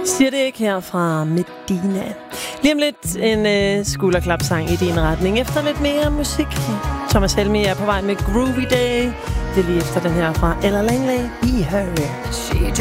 Siger det ikke her fra Medina. Lige om lidt en skulderklapsang i din retning. Efter lidt mere musik. Thomas Helmig er på vej med Groovy Day. Det er lige efter den her fra Ella Langley i Her. She